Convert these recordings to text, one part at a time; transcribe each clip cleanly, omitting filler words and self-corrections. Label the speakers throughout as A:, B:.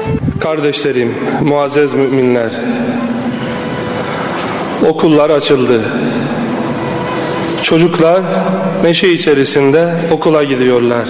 A: Kardeşlerim, muazzez müminler, okullar açıldı. Çocuklar neşe içerisinde okula gidiyorlar.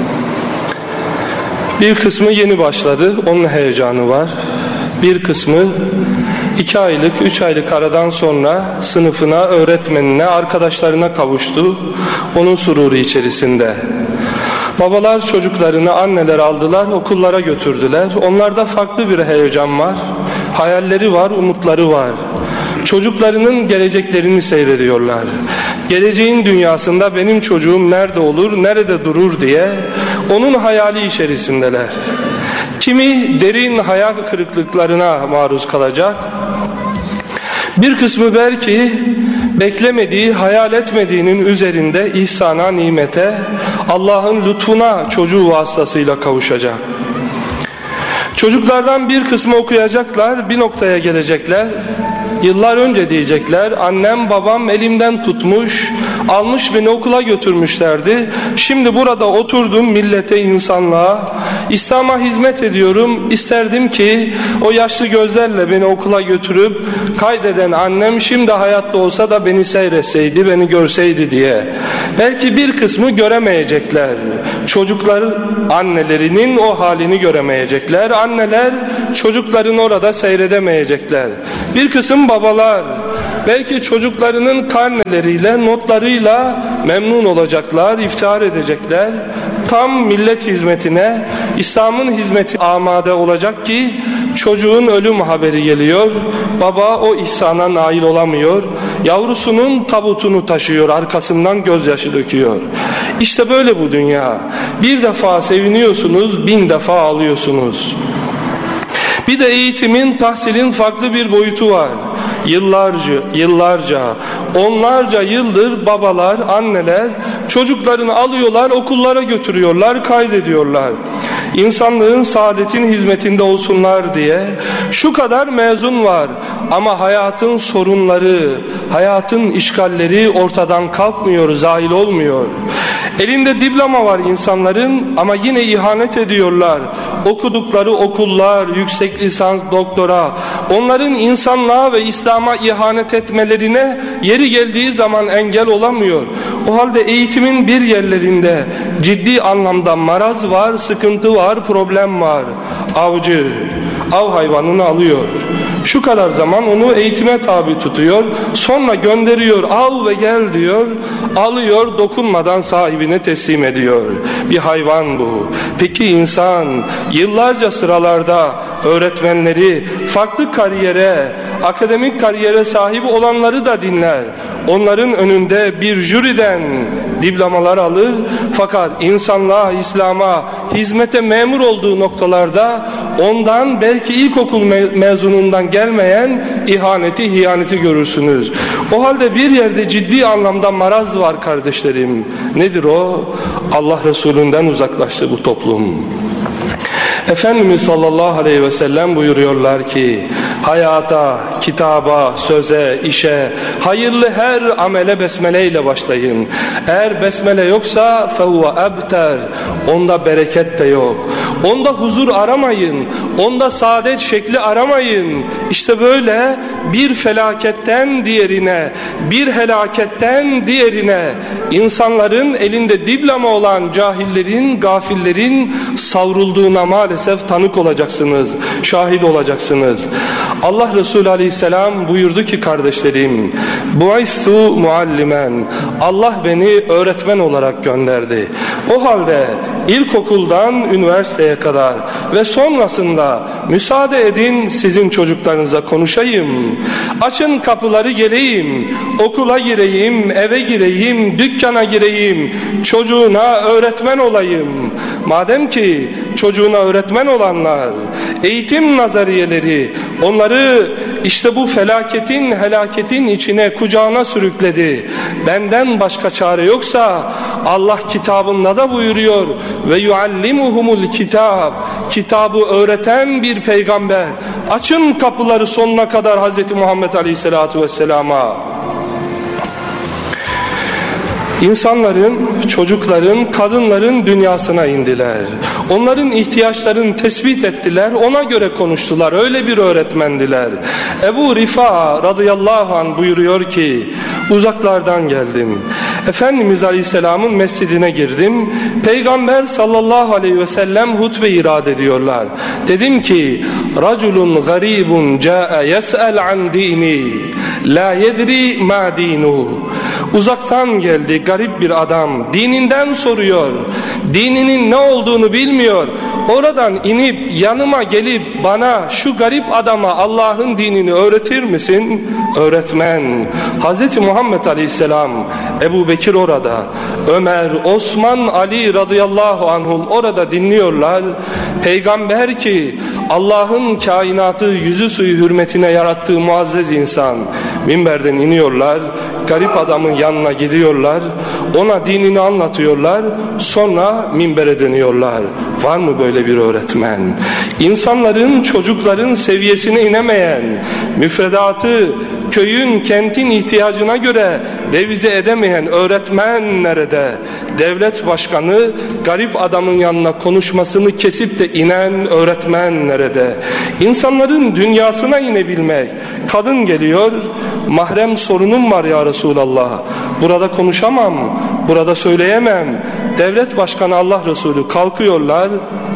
A: Bir kısmı yeni başladı, onun heyecanı var. Bir kısmı 2 aylık, 3 aylık aradan sonra sınıfına, öğretmenine, arkadaşlarına kavuştu. Onun sururu içerisinde. Babalar çocuklarını, anneler aldılar, okullara götürdüler. Onlarda farklı bir heyecan var, hayalleri var, umutları var. Çocuklarının geleceklerini seyrediyorlar. Geleceğin dünyasında benim çocuğum nerede olur, nerede durur diye onun hayali içerisindeler. Kimi derin hayal kırıklıklarına maruz kalacak. Bir kısmı belki beklemediği, hayal etmediğinin üzerinde ihsana, nimete, Allah'ın lütfuna çocuğu vasıtasıyla kavuşacak. Çocuklardan bir kısmı okuyacaklar, bir noktaya gelecekler. Yıllar önce diyecekler, annem babam elimden tutmuş, almış beni okula götürmüşlerdi. Şimdi burada oturdum millete, insanlığa, İslam'a hizmet ediyorum. İsterdim ki o yaşlı gözlerle beni okula götürüp kaydeden annem şimdi hayatta olsa da beni seyretseydi, beni görseydi diye. Belki bir kısmı göremeyecekler. Çocuklar annelerinin o halini göremeyecekler. Anneler çocukların orada seyredemeyecekler. Bir kısım babalar belki çocuklarının karneleriyle, notlarıyla memnun olacaklar, iftihar edecekler. Tam millet hizmetine, İslam'ın hizmeti amade olacak ki çocuğun ölüm haberi geliyor. Baba o ihsana nail olamıyor. Yavrusunun tabutunu taşıyor, arkasından gözyaşı döküyor. İşte böyle bu dünya. Bir defa seviniyorsunuz, 1000 defa ağlıyorsunuz. Bir de eğitimin, tahsilin farklı bir boyutu var. Yıllarca, onlarca yıldır babalar, anneler çocuklarını alıyorlar, okullara götürüyorlar, kaydediyorlar. İnsanlığın saadetin hizmetinde olsunlar diye şu kadar mezun var ama hayatın sorunları, hayatın işgalleri ortadan kalkmıyor, zahil olmuyor. Elinde diploma var insanların ama yine ihanet ediyorlar. Okudukları okullar, yüksek lisans, doktora, onların insanlığa ve İslam'a ihanet etmelerine yeri geldiği zaman engel olamıyor. O halde eğitimin bir yerlerinde ciddi anlamda maraz var, sıkıntı var, problem var. Avcı, av hayvanını alıyor. Şu kadar zaman onu eğitime tabi tutuyor. Sonra gönderiyor, al ve gel diyor. Alıyor, dokunmadan sahibine teslim ediyor. Bir hayvan bu. Peki insan yıllarca sıralarda öğretmenleri, farklı kariyere, akademik kariyere sahip olanları da dinler. Onların önünde bir jüriden diplomalar alır. Fakat insanlığa, İslam'a, hizmete memur olduğu noktalarda ondan belki ilkokul mezunundan gelmeyen ihaneti, hiyaneti görürsünüz. O halde bir yerde ciddi anlamda maraz var kardeşlerim. Nedir o? Allah Resulü'nden uzaklaştı bu toplum. Efendimiz sallallahu aleyhi ve sellem buyuruyorlar ki hayata, kitaba, söze, işe, hayırlı her amele besmele ile başlayın. Eğer besmele yoksa fehuve ebter, onda bereket de yok. Onda huzur aramayın, onda saadet şekli aramayın. İşte böyle bir felaketten diğerine, bir helaketten diğerine insanların elinde diploma olan cahillerin, gafillerin savrulduğuna maalesef tanık olacaksınız, şahit olacaksınız. Allah Resulü Aleyhisselam buyurdu ki kardeşlerim, bu'istu muallimen, Allah beni öğretmen olarak gönderdi. O halde ilkokuldan üniversiteye kadar ve sonrasında müsaade edin sizin çocuklarınıza konuşayım. Açın kapıları geleyim, okula gireyim, eve gireyim, dükkana gireyim, çocuğuna öğretmen olayım. Madem ki çocuğuna öğretmen olanlar, eğitim nazariyeleri onları işte bu felaketin, helaketin içine, kucağına sürükledi. Benden başka çare yoksa Allah kitabında da buyuruyor ve yuallimuhumul kitab, kitabı öğreten bir peygamber. Açın kapıları sonuna kadar Hz. Muhammed Aleyhisselatü Vesselam'a. İnsanların, çocukların, kadınların dünyasına indiler. Onların ihtiyaçlarını tespit ettiler, ona göre konuştular. Öyle bir öğretmendiler. Ebu Rifa radıyallahu anh buyuruyor ki, uzaklardan geldim. Efendimiz Aleyhisselam'ın mescidine girdim. Peygamber sallallahu aleyhi ve sellem hutbe irad ediyorlar. Dedim ki, raculun garibun ca'e yes'el an dini la yedri ma dinu. Uzaktan geldi garip bir adam, dininden soruyor, dininin ne olduğunu bilmiyor. Oradan inip yanıma gelip bana, şu garip adama Allah'ın dinini öğretir misin? Öğretmen. Hz. Muhammed Aleyhisselam, Ebu Bekir orada, Ömer, Osman, Ali radıyallahu anhum orada dinliyorlar. Peygamber ki Allah'ın kainatı yüzü suyu hürmetine yarattığı muazzez insan, minberden iniyorlar, garip adamın yanına gidiyorlar, ona dinini anlatıyorlar, sonra minbere dönüyorlar. Var mı böyle bir öğretmen? İnsanların, çocukların seviyesine inemeyen, müfredatı köyün, kentin ihtiyacına göre revize edemeyen öğretmen nerede? Devlet başkanı garip adamın yanına konuşmasını kesip de inen öğretmen nerede? İnsanların dünyasına inebilmek. Kadın geliyor, mahrem sorunum var ya Resulallah, burada konuşamam, burada söyleyemem. Devlet başkanı Allah Resulü kalkıyorlar,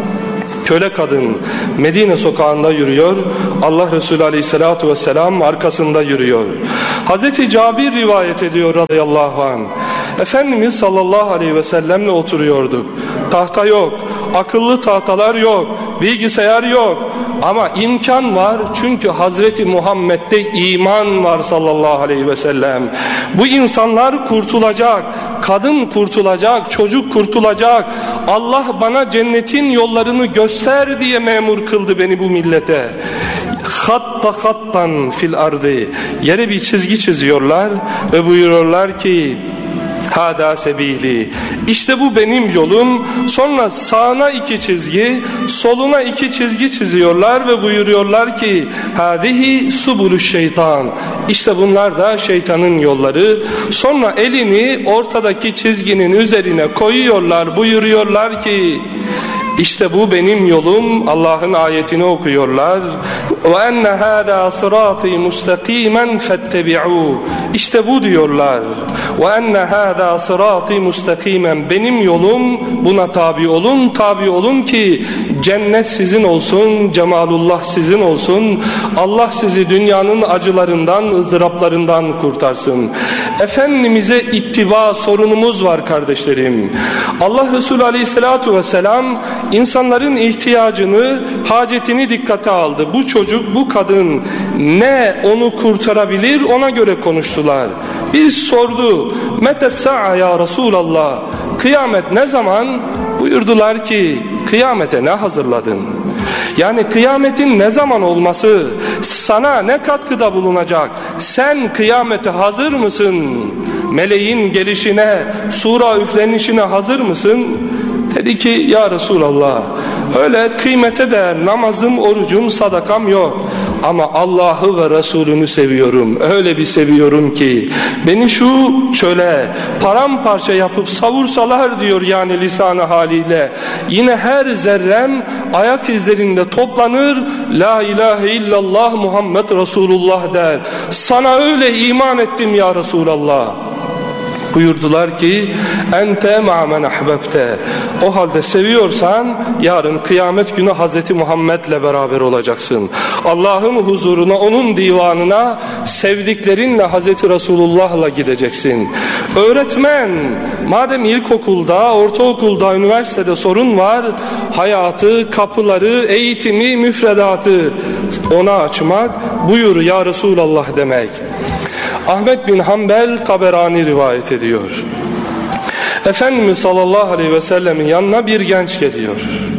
A: köle kadın Medine sokağında yürüyor, Allah Resulü Aleyhisselatü Vesselam arkasında yürüyor. Hazreti Cabir rivayet ediyor radıyallahu anh, Efendimiz sallallahu aleyhi ve sellemle oturuyorduk. Tahta yok, akıllı tahtalar yok, bilgisayar yok, ama imkan var, çünkü Hazreti Muhammed'de iman var sallallahu aleyhi ve sellem. Bu insanlar kurtulacak, kadın kurtulacak, çocuk kurtulacak. Allah bana cennetin yollarını göster diye memur kıldı beni bu millete. Hatta hattan fil ardı, yere bir çizgi çiziyorlar ve buyuruyorlar ki, hâdâ sebîlî, İşte bu benim yolum. Sonra sağına 2 çizgi, soluna 2 çizgi çiziyorlar ve buyuruyorlar ki, hâdihi subulüş şeytan, İşte bunlar da şeytanın yolları. Sonra elini ortadaki çizginin üzerine koyuyorlar, buyuruyorlar ki, İşte bu benim yolum. Allah'ın ayetini okuyorlar. وَاَنَّ هَذَا صِرَاطِي مُسْتَقِيمًا فَاتَّبِعُوا, İşte bu diyorlar. وَاَنَّ هَذَا صِرَاطِي مُسْتَقِيمًا, benim yolum, buna tabi olun, tabi olun ki cennet sizin olsun, cemalullah sizin olsun, Allah sizi dünyanın acılarından, ızdıraplarından kurtarsın. Efendimiz'e ittiba sorunumuz var kardeşlerim. Allah Resulü Aleyhisselatü Vesselam insanların ihtiyacını, hacetini dikkate aldı. Bu çocuk, bu kadın ne onu kurtarabilir, ona göre konuştular. Bir sordu, mete sa'a ya Resulallah, kıyamet ne zaman? Buyurdular ki, kıyamete ne hazırladın? Yani kıyametin ne zaman olması sana ne katkıda bulunacak? Sen kıyamete hazır mısın? Meleğin gelişine, sura üflenişine hazır mısın? Dedi ki, ya Resulallah, öyle kıymete değer namazım, orucum, sadakam yok. Ama Allah'ı ve Resulünü seviyorum. Öyle bir seviyorum ki beni şu çöle paramparça yapıp savursalar diyor, yani lisanı haliyle, yine her zerrem ayak izlerinde toplanır, la ilahe illallah Muhammed Resulullah der. Sana öyle iman ettim ya Resulallah. Buyurdular ki, ente ma'men ahbebte, o halde seviyorsan yarın kıyamet günü Hazreti Muhammed'le beraber olacaksın. Allah'ın huzuruna, onun divanına sevdiklerinle, Hazreti Resulullah'la gideceksin. Öğretmen, madem ilkokulda, ortaokulda, üniversitede sorun var, hayatı, kapıları, eğitimi, müfredatı ona açmak, buyur ya Resulallah demek. Ahmet bin Hanbel Taberani rivayet ediyor. Efendimiz sallallahu aleyhi ve sellemin yanına bir genç geliyor.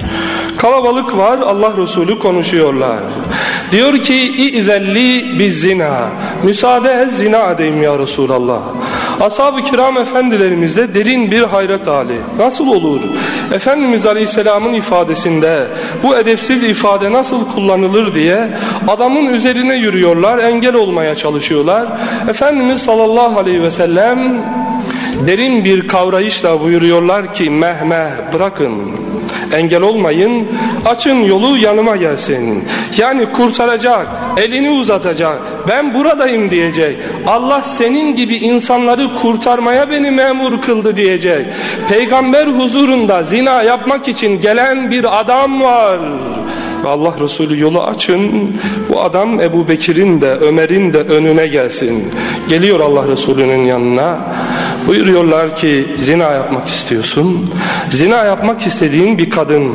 A: Kalabalık var, Allah Resulü konuşuyorlar. Diyor ki, İ'zelli biz zina, müsaade et zina edeyim ya Resulallah. Ashab-ı kiram efendilerimizde derin bir hayret hali. Nasıl olur? Efendimiz Aleyhisselam'ın ifadesinde bu edepsiz ifade nasıl kullanılır diye adamın üzerine yürüyorlar, engel olmaya çalışıyorlar. Efendimiz sallallahu aleyhi ve sellem derin bir kavrayışla buyuruyorlar ki meh bırakın, engel olmayın, açın yolu yanıma gelsin. Yani kurtaracak, elini uzatacak, ben buradayım diyecek. Allah senin gibi insanları kurtarmaya beni memur kıldı diyecek. Peygamber huzurunda zina yapmak için gelen bir adam var. Ve Allah Resulü yolu açın, bu adam Ebu Bekir'in de Ömer'in de önüne gelsin. Geliyor Allah Resulü'nün yanına. Buyuruyorlar ki zina yapmak istiyorsun. Zina yapmak istediğin bir kadın.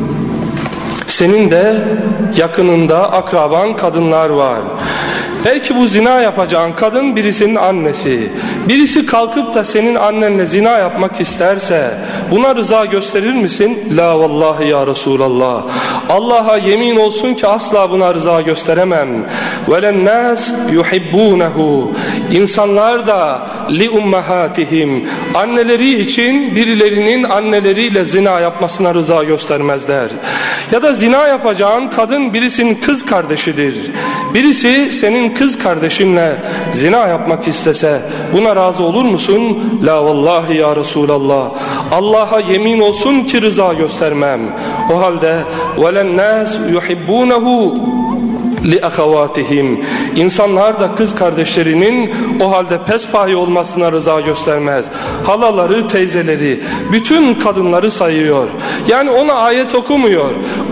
A: Senin de yakınında akraban kadınlar var. Belki bu zina yapacağın kadın birisinin annesi. Birisi kalkıp da senin annenle zina yapmak isterse buna rıza gösterir misin? La vallahi ya Resulallah. Allah'a yemin olsun ki asla buna rıza gösteremem. Velen nas yuhibbunehu. İnsanlar da li ummahatihim. Anneleri için birilerinin anneleriyle zina yapmasına rıza göstermezler. Ya da zina yapacağın kadın birisinin kız kardeşidir. Birisi senin kız kardeşinle zina yapmak istese buna razı olur musun? La vallahi ya Resulallah. Allah'a yemin olsun ki rıza göstermem. O halde velen nas yuhibbunehu li ahavatihim. İnsanlar da kız kardeşlerinin o halde pespahi olmasına rıza göstermez. Halaları, teyzeleri, bütün kadınları sayıyor. Yani ona ayet okumuyor.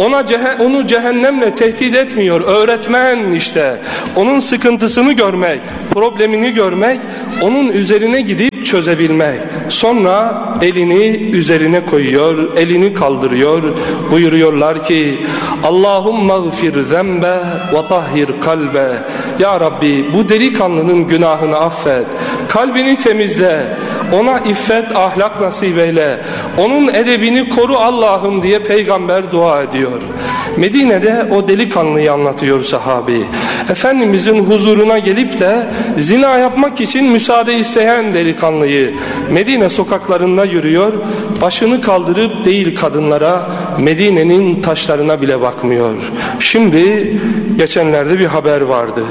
A: Onu cehennemle tehdit etmiyor. Öğretmen işte. Onun sıkıntısını görmek, problemini görmek, onun üzerine gidip çözebilmek. Sonra elini üzerine koyuyor, elini kaldırıyor. Buyuruyorlar ki Allahumma gfir zembe ve tahhir kalbe. Ya Rabbi bu delikanlının günahını affet. Kalbini temizle. Ona iffet, ahlak nasip eyle. Onun edebini koru Allah'ım diye peygamber dua ediyor. Medine'de o delikanlıyı anlatıyor sahabi. Efendimizin huzuruna gelip de zina yapmak için müsaade isteyen delikanlıyı Medine sokaklarında yürüyor. Başını kaldırıp değil kadınlara, Medine'nin taşlarına bile bakmıyor. Şimdi geçenlerde bir haber vardı.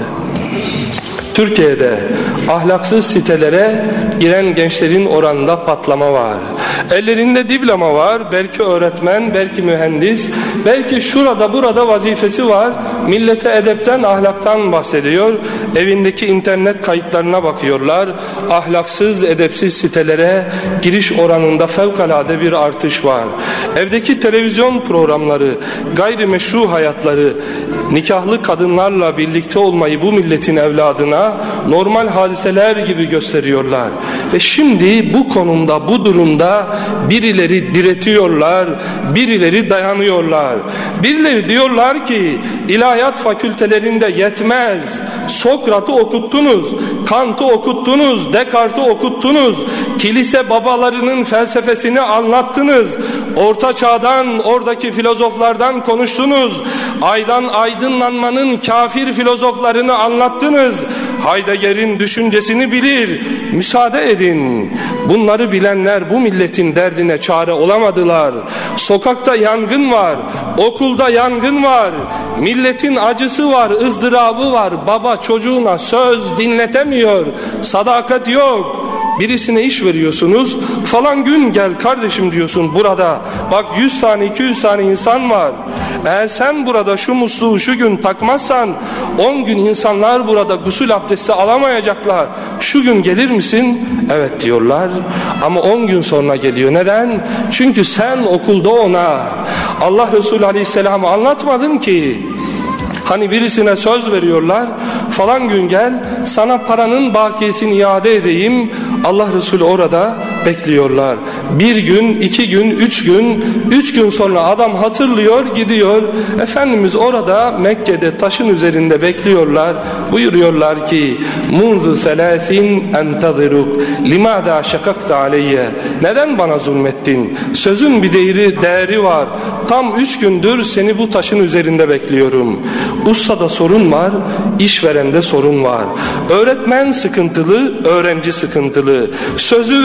A: Türkiye'de ahlaksız sitelere giren gençlerin oranında patlama var. Ellerinde diploma var, belki öğretmen, belki mühendis, belki şurada burada vazifesi var. Millete edepten, ahlaktan bahsediyor. Evindeki internet kayıtlarına bakıyorlar. Ahlaksız, edepsiz sitelere giriş oranında fevkalade bir artış var. Evdeki televizyon programları, gayrimeşru hayatları, nikahlı kadınlarla birlikte olmayı bu milletin evladına normal hadiseler gibi gösteriyorlar. Ve şimdi bu konumda, bu durumda birileri diretiyorlar, birileri dayanıyorlar. Birileri diyorlar ki ilahiyat fakültelerinde yetmez. Sokrat'ı okuttunuz, Kant'ı okuttunuz, Descartes'i okuttunuz, kilise babalarının felsefesini anlattınız, Orta Çağ'dan, oradaki filozoflardan konuştunuz, aydan aydınlanmanın kafir filozoflarını anlattınız, Heidegger'in düşüncesini bilir, müsaade edin. Bunları bilenler bu milletin derdine çare olamadılar. Sokakta yangın var, okulda yangın var, milletin acısı var, ızdırabı var. Baba çocuğuna söz dinletemiyor, sadakat yok. Birisine iş veriyorsunuz, falan gün gel kardeşim diyorsun burada. Bak 100 tane 200 tane insan var. Eğer sen burada şu musluğu şu gün takmazsan 10 gün insanlar burada gusül abdesti alamayacaklar. Şu gün gelir misin? Evet diyorlar ama 10 gün sonra geliyor. Neden? Çünkü sen okulda ona Allah Resulü Aleyhisselam'ı anlatmadın ki. Hani birisine söz veriyorlar, falan gün gel sana paranın bakiyesini iade edeyim. Allah Resulü orada bekliyorlar. 1 gün, 2 gün, 3 gün, 3 gün sonra adam hatırlıyor, gidiyor. Efendimiz orada Mekke'de taşın üzerinde bekliyorlar. Buyuruyorlar ki munzu selâsin entaziruk limâdâ şakakta aleyye. Neden bana zulmettin? Sözün bir değeri var. Tam 3 gündür seni bu taşın üzerinde bekliyorum. Ustada sorun var, işverende sorun var. Öğretmen sıkıntılı, öğrenci sıkıntılı. Sözü veriyor,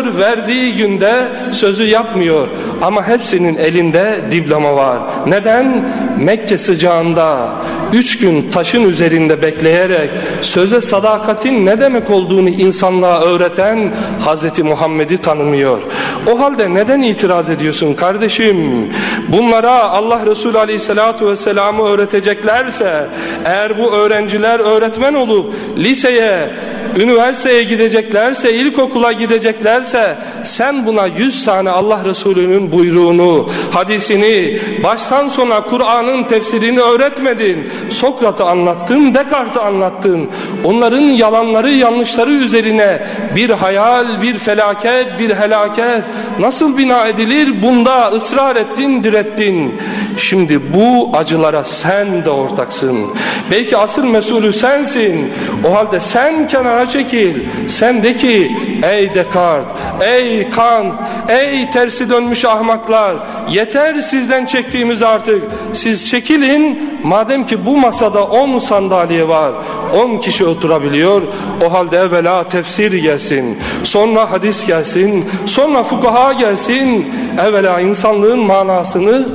A: veriyor, verdiği günde sözü yapmıyor. Ama hepsinin elinde diploma var. Neden? Mekke sıcağında 3 gün taşın üzerinde bekleyerek söze sadakatin ne demek olduğunu insanlığa öğreten Hz. Muhammed'i tanımıyor. O halde neden itiraz ediyorsun kardeşim? Bunlara Allah Resulü Aleyhisselatü Vesselam'ı öğreteceklerse, eğer bu öğrenciler öğretmen olup liseye, üniversiteye gideceklerse, ilkokula gideceklerse, sen buna 100 tane Allah Resulü'nün buyruğunu, hadisini, baştan sona Kur'an'ın tefsirini öğretmedin. Sokrat'ı anlattın, Descartes'i anlattın. Onların yalanları, yanlışları üzerine bir hayal, bir felaket, bir helaket nasıl bina edilir? Bunda ısrar ettin, direttin. Şimdi bu acılara sen de ortaksın. Belki asıl mesulü sensin. O halde sen kenara çekil. Sen de ki ey Descartes, ey Kant, ey tersi dönmüş ahmaklar, yeter sizden çektiğimiz artık. Siz çekilin. Madem ki bu masada 10 sandalye var, 10 kişi oturabiliyor, o halde evvela tefsir gelsin, sonra hadis gelsin, sonra fukaha gelsin. Evvela insanlığın manasını,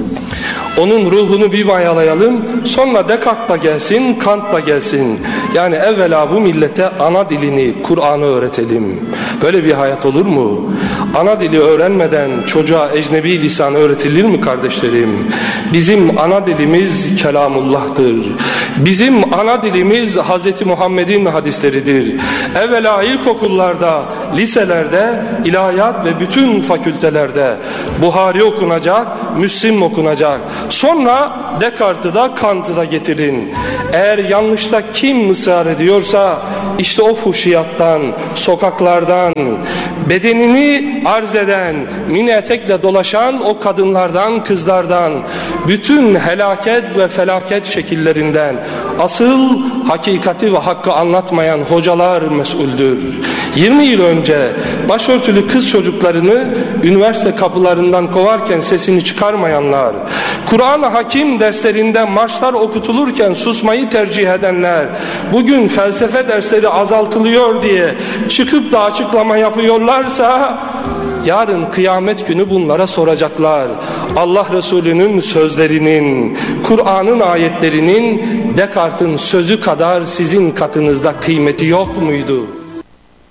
A: onun ruhunu bir mayalayalım, sonra Descartes da gelsin, Kant da gelsin. Yani evvela bu millete ana dilini, Kur'an'ı öğretelim. Böyle bir hayat olur mu? Ana dili öğrenmeden çocuğa ecnebi lisan öğretilir mi kardeşlerim? Bizim ana dilimiz Kelamullah'tır. Bizim ana dilimiz Hz. Muhammed'in hadisleridir. Evvela ilkokullarda, liselerde, ilahiyat ve bütün fakültelerde Buhari okunacak, Müslim okunacak. Sonra Descartes'i da Kant'ı da getirin. Eğer yanlışta kim ısrar ediyorsa işte o fuhşiyattan, sokaklardan, bedenini arz eden, mini etekle dolaşan o kadınlardan, kızlardan, bütün helaket ve felaket şekillerinden asıl hakikati ve hakkı anlatmayan hocalar mesuldür. 20 yıl önce başörtülü kız çocuklarını üniversite kapılarından kovarken sesini çıkarmayanlar, Kur'an-ı Hakim derslerinde marşlar okutulurken susmayı tercih edenler, bugün felsefe dersleri azaltılıyor diye çıkıp da açıklama yapıyorlarsa, yarın kıyamet günü bunlara soracaklar. Allah Resulü'nün sözlerinin, Kur'an'ın ayetlerinin Descartes'in sözü kadar sizin katınızda kıymeti yok muydu?